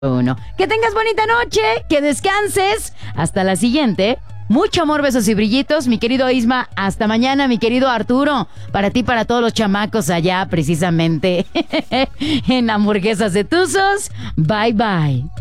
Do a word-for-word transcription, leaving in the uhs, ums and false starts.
Uno. Que tengas bonita noche, que descanses. Hasta la siguiente. Mucho amor, besos y brillitos, mi querido Isma. Hasta mañana, mi querido Arturo. Para ti, para todos los chamacos allá, precisamente en Hamburguesas de Tuzos. Bye, bye.